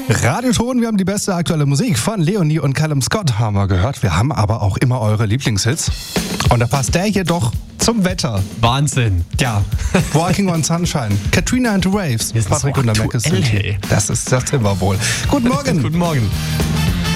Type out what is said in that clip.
Radioton, wir haben die beste aktuelle Musik von Leonie und Callum Scott, haben wir gehört. Wir haben aber auch immer eure Lieblingshits. Und da passt der hier doch zum Wetter. Wahnsinn. Ja, Walking on Sunshine, Katrina and the Waves, Wir sind Patrick so und der Mac aktuell, hey. Das sind wir wohl. Guten Morgen. Guten Morgen.